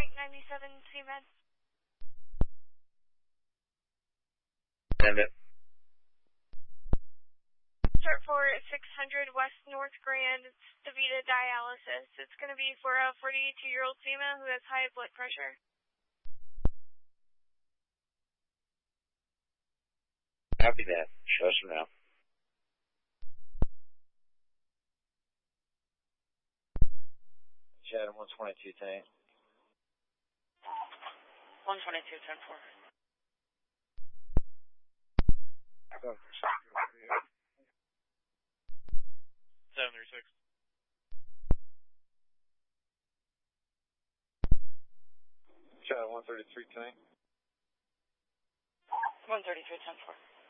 Frank 97 CMed. Send it. Start for 600 West North Grand. It's DaVita dialysis. It's going to be for a 42-year-old female who has high blood pressure. Copy that. Show us now. Chatham 122 tank. 122, 10-4. 736. Chatham 133 tank. 133, 10-4.